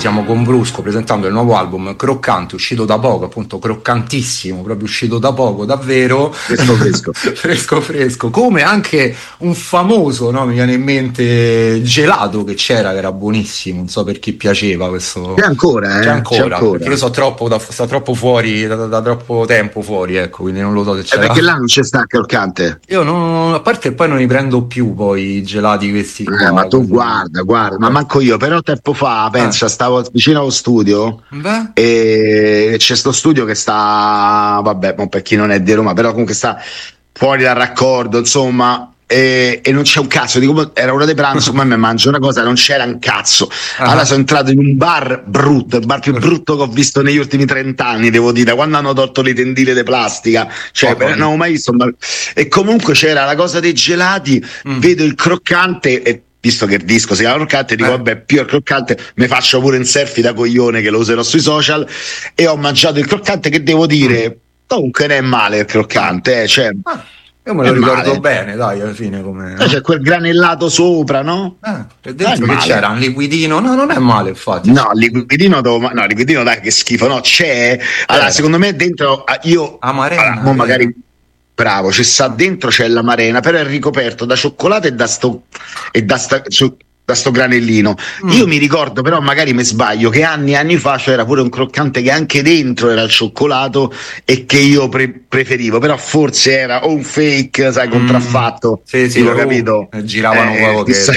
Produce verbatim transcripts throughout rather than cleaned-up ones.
siamo con Brusco presentando il nuovo album Croccante, uscito da poco, appunto croccantissimo, proprio uscito da poco, davvero fresco fresco fresco fresco, come anche un famoso, no, mi viene in mente gelato che c'era, che era buonissimo, non so per chi piaceva questo. C'è ancora, eh? C'è ancora, C'è ancora. perché io so troppo da, sto troppo fuori da, da, da troppo tempo fuori, ecco, quindi non lo so se c'è. Eh, perché là non c'è sta croccante. Io non, a parte poi non li prendo più poi i gelati questi qua, eh, ma tu così. guarda, guarda, ma manco io, però tempo fa, pensa, Eh. stavo vicino allo studio. Beh. E c'è sto studio che sta, vabbè, per chi non è di Roma, però comunque sta fuori dal raccordo, insomma, e, e non c'è un cazzo. Dico, era ora di pranzo, ma mi mangio una cosa, non c'era un cazzo. Ah. Allora sono entrato in un bar brutto, il bar più brutto che ho visto negli ultimi trent'anni, devo dire, da quando hanno tolto le tendine di plastica, cioè Oh, non ho mai visto un bar. E comunque c'era la cosa dei gelati, mm. vedo il croccante e visto che il disco si chiama croccante, dico eh. vabbè, più il croccante mi faccio pure un selfie da coglione che lo userò sui social, e ho mangiato il croccante che devo dire mm. comunque non è male il croccante, eh, cioè, ah, io me lo ricordo male. Bene, dai, alla fine come eh, c'è quel granellato sopra, no? Eh, e dentro che c'era un liquidino, no, non è male infatti. No, liquidino devo, no, liquidino dai, che schifo, no, c'è, allora eh. secondo me dentro io Amarena, allora, magari bravo, ci sta dentro, c'è l'amarena, però è ricoperto da cioccolato e da sto e da, sta, su, da sto granellino. Mm. Io mi ricordo, però magari mi sbaglio, che anni e anni fa c'era pure un croccante che anche dentro era il cioccolato e che io pre- preferivo, però forse era o un fake, sai, contraffatto. Mm. Sì, sì, l'ho capito. Eh, giravano eh, poco che...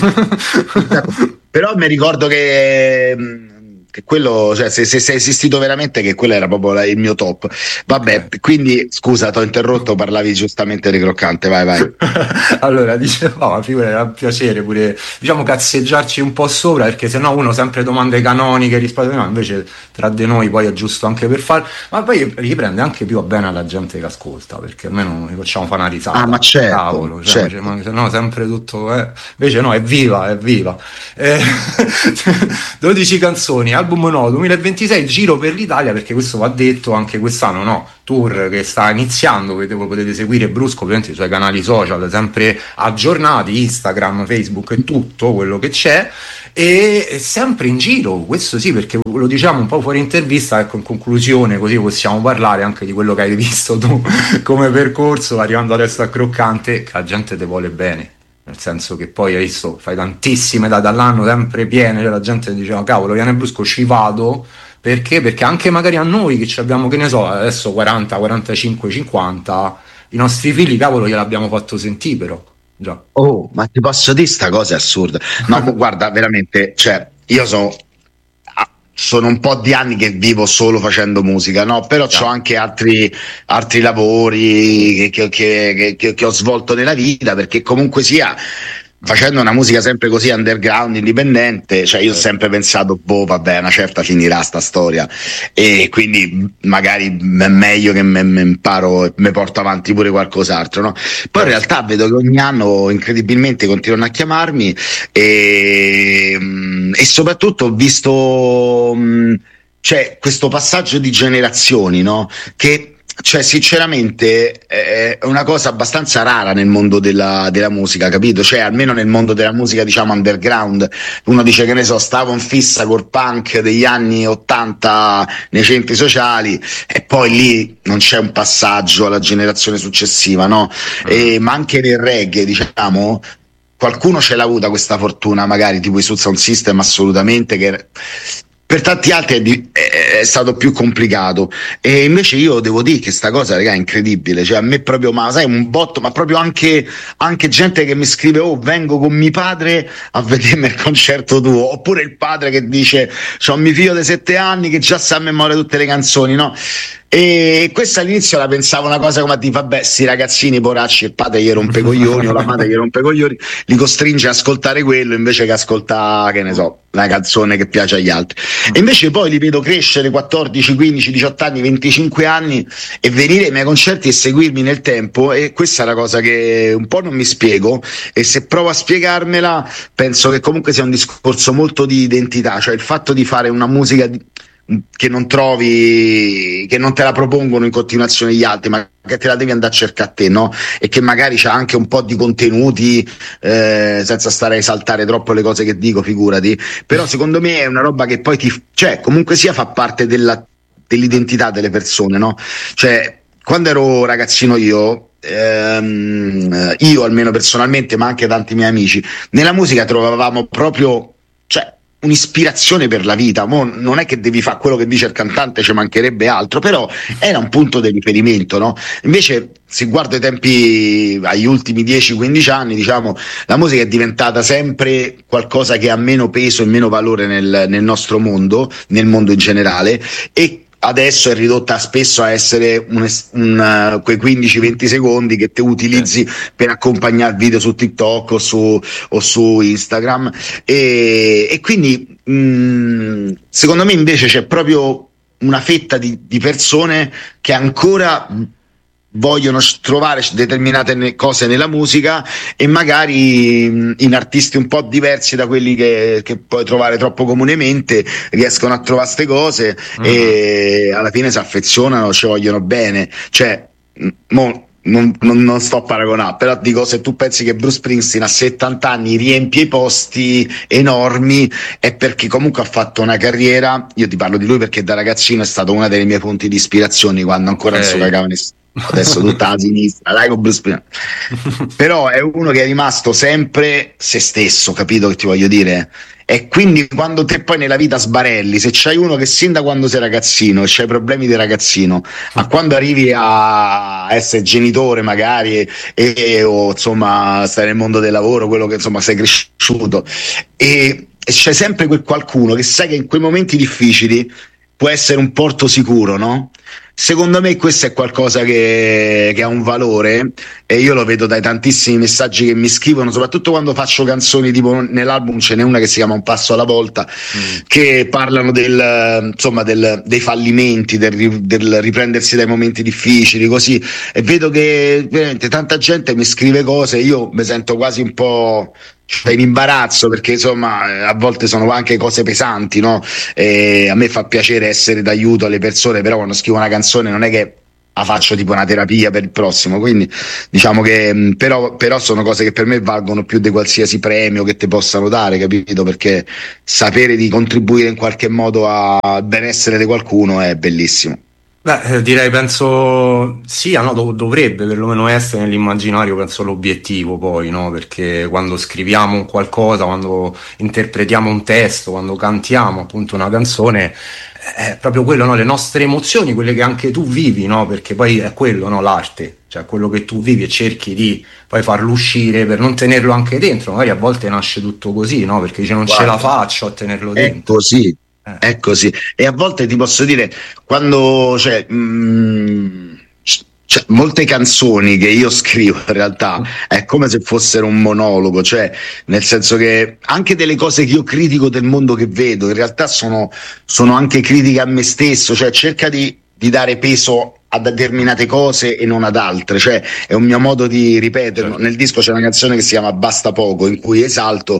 Però mi ricordo che che quello, cioè se, se, se è esistito veramente, che quello era proprio il mio top. Vabbè, okay. Quindi scusa, ti ho interrotto, parlavi giustamente di croccante, vai vai. Allora, dicevamo, figura, era un piacere pure, diciamo, cazzeggiarci un po' sopra, perché sennò uno sempre domande canoniche risponde, no, invece tra di noi poi è giusto anche per far, ma poi riprende anche più a bene alla gente che ascolta, perché almeno ne facciamo fare una risata. Ah, ma certo, cavolo, cioè, certo. Ma, no, sempre tutto, eh. Invece no, è viva, è viva. Eh, dodici canzoni, album no, duemilaventisei, giro per l'Italia, perché questo va detto anche quest'anno, no? Tour che sta iniziando, che potete seguire Brusco ovviamente sui canali social, sempre aggiornati, Instagram, Facebook e tutto quello che c'è, e sempre in giro, questo sì, perché lo diciamo un po' fuori intervista, ecco, in conclusione, così possiamo parlare anche di quello che hai visto tu come percorso, arrivando adesso a Croccante, che la gente te vuole bene. Nel senso che poi hai visto, fai tantissime date all'anno, sempre piene, cioè la gente diceva cavolo, Viane Brusco ci vado, perché? Perché anche magari a noi che ci abbiamo, che ne so, adesso quaranta, quarantacinque, cinquanta, i nostri figli, cavolo, gliel'abbiamo fatto sentire però. Già. Oh, ma ti posso dire sta cosa è assurda. No, guarda, veramente, cioè, io sono sono un po' di anni che vivo solo facendo musica, no? Però yeah. ho anche altri, altri lavori che, che, che, che ho svolto nella vita, perché comunque sia, facendo una musica sempre così underground, indipendente, cioè io ho sempre pensato, boh, vabbè, una certa finirà sta storia, e quindi magari è meglio che me, me imparo e mi porto avanti pure qualcos'altro, no? Poi in realtà vedo che ogni anno incredibilmente continuano a chiamarmi, e, e soprattutto ho visto cioè questo passaggio di generazioni, no? Che cioè sinceramente è una cosa abbastanza rara nel mondo della, della musica, capito? Cioè almeno nel mondo della musica diciamo underground, uno dice che ne so, stavo in fissa col punk degli anni ottanta nei centri sociali, e poi lì non c'è un passaggio alla generazione successiva, no? Mm. E, ma anche nel reggae, diciamo, qualcuno ce l'ha avuta questa fortuna, magari tipo i Sound Sound System, assolutamente, che per tanti altri è, di, è, è stato più complicato, e invece io devo dire che sta cosa, raga, è incredibile, cioè a me proprio, ma sai, un botto, ma proprio anche, anche gente che mi scrive, oh, vengo con mio padre a vedermi il concerto tuo, oppure il padre che dice, c'ho mio figlio di sette anni che già sa a memoria tutte le canzoni, no? E questa all'inizio la pensavo una cosa come a dire, vabbè, sti ragazzini poracci, il padre gli rompe coglioni o la madre gli rompe coglioni, li costringe a ascoltare quello invece che ascoltare, che ne so, una canzone che piace agli altri. E invece poi li vedo crescere quattordici, quindici, diciotto anni, venticinque anni, e venire ai miei concerti e seguirmi nel tempo, e questa è la cosa che un po' non mi spiego, e se provo a spiegarmela penso che comunque sia un discorso molto di identità, cioè il fatto di fare una musica di che non trovi, che non te la propongono in continuazione gli altri, magari che te la devi andare a cercare a te, no? E che magari c'ha anche un po' di contenuti, eh, senza stare a esaltare troppo le cose che dico, figurati, però secondo me è una roba che poi ti, cioè comunque sia fa parte della, dell'identità delle persone, no? Cioè quando ero ragazzino io ehm, io almeno personalmente, ma anche tanti miei amici, nella musica trovavamo proprio, cioè, un'ispirazione per la vita. Mo non è che devi fare quello che dice il cantante, ci mancherebbe altro, però era un punto di riferimento, no? Invece se guardo i tempi, agli ultimi dieci quindici anni, diciamo, la musica è diventata sempre qualcosa che ha meno peso e meno valore nel, nel nostro mondo, nel mondo in generale, e adesso è ridotta spesso a essere un, un, uh, quei quindici venti secondi che te utilizzi eh. per accompagnare il video su TikTok o su, o su Instagram, e, e quindi mh, secondo me invece c'è proprio una fetta di, di persone che ancora vogliono trovare determinate cose nella musica, e magari in artisti un po' diversi da quelli che, che puoi trovare troppo comunemente, riescono a trovare queste cose uh-huh. e alla fine si affezionano, ci vogliono bene. Cioè mo, non, non, non sto a paragonare, però dico, se tu pensi che Bruce Springsteen a settanta anni riempie i posti enormi, è perché comunque ha fatto una carriera. Io ti parlo di lui perché da ragazzino è stato una delle mie fonti di ispirazione, quando ancora okay. non so cagava nessuno, adesso tutta la sinistra, dai con Bruce Springsteen. Però è uno che è rimasto sempre se stesso, capito che ti voglio dire? E quindi quando te poi nella vita sbarelli, se c'hai uno che sin da quando sei ragazzino e c'hai problemi di ragazzino, a quando arrivi a essere genitore magari e, e o insomma stai nel mondo del lavoro, quello che insomma sei cresciuto, e, e c'è sempre quel qualcuno che sai che in quei momenti difficili può essere un porto sicuro, no? Secondo me questo è qualcosa che, che ha un valore, e io lo vedo dai tantissimi messaggi che mi scrivono, soprattutto quando faccio canzoni, tipo nell'album ce n'è una che si chiama Un passo alla volta, mm. che parlano del, insomma, del, dei fallimenti, del, del riprendersi dai momenti difficili, così, e vedo che veramente tanta gente mi scrive cose, io mi sento quasi un po' cioè in imbarazzo, perché insomma a volte sono anche cose pesanti, no? E a me fa piacere essere d'aiuto alle persone, però quando scrivo una canzone non è che la faccio tipo una terapia per il prossimo, quindi diciamo che però, però sono cose che per me valgono più di qualsiasi premio che ti possano dare, capito? Perché sapere di contribuire in qualche modo al benessere di qualcuno è bellissimo. Beh, direi, penso sia, no, dov- dovrebbe perlomeno essere nell'immaginario, penso, l'obiettivo poi, no? Perché quando scriviamo un qualcosa, quando interpretiamo un testo, quando cantiamo appunto una canzone, è proprio quello, no? Le nostre emozioni, quelle che anche tu vivi, no? Perché poi è quello, no? L'arte, cioè quello che tu vivi e cerchi di poi farlo uscire per non tenerlo anche dentro. Magari a volte nasce tutto così, no? Perché dice non Guarda, ce la faccio a tenerlo dentro. È così. È così, e a volte ti posso dire, quando cioè, mh, cioè, molte canzoni che io scrivo in realtà è come se fossero un monologo, cioè nel senso che anche delle cose che io critico del mondo che vedo in realtà sono, sono anche critiche a me stesso, cioè cerca di, di dare peso a determinate cose e non ad altre, cioè è un mio modo di ripeterlo. Certo. Nel disco c'è una canzone che si chiama Basta Poco, in cui esalto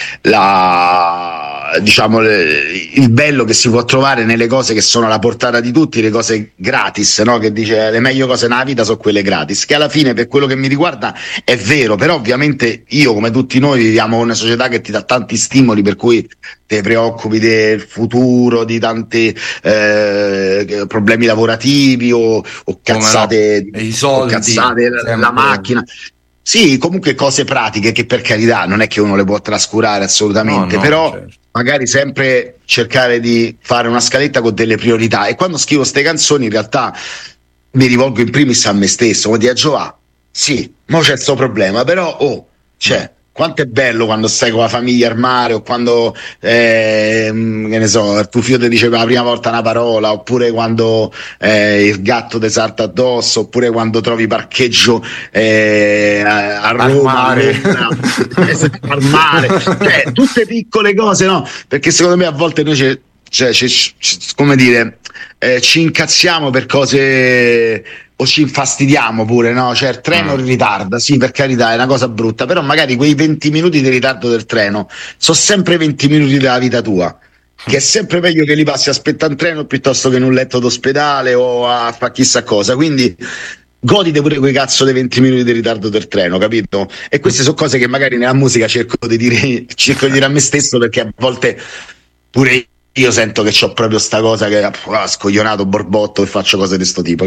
la, diciamo, il bello che si può trovare nelle cose che sono alla portata di tutti, le cose gratis, no? Che dice le meglio cose nella vita sono quelle gratis, che alla fine per quello che mi riguarda è vero, però ovviamente io come tutti noi viviamo in una società che ti dà tanti stimoli, per cui ti preoccupi del futuro, di tanti eh, problemi lavorativi o, o cazzate, no? I soldi, o cazzate la, la macchina. Sì, comunque cose pratiche che per carità non è che uno le può trascurare assolutamente, no, no, però certo. Magari sempre cercare di fare una scaletta con delle priorità, e quando scrivo ste canzoni in realtà mi rivolgo in primis a me stesso, come dire a Giova, sì, mo c'è sto problema, però oh, c'è. Quanto è bello quando stai con la famiglia al mare, o quando eh, che ne so, il tuo figlio ti dice per la prima volta una parola, oppure quando eh, il gatto ti salta addosso, oppure quando trovi parcheggio eh, a Roma, al mare, al mare. Cioè, tutte piccole cose, no? Perché secondo me a volte noi c'è, cioè, c'è, c'è, come dire, eh, ci incazziamo per cose, o ci infastidiamo pure, no? Cioè il treno mm. ritarda, sì, per carità è una cosa brutta, però magari quei venti minuti di ritardo del treno sono sempre venti minuti della vita tua, che è sempre meglio che li passi a aspettare un treno piuttosto che in un letto d'ospedale o a fare chissà cosa. Quindi godite pure quei cazzo dei venti minuti di ritardo del treno, capito? E queste sono cose che magari nella musica cerco di dire, cerco di dire a me stesso, perché a volte pure io sento che c'ho proprio sta cosa che ah, scoglionato, borbotto, e faccio cose di sto tipo.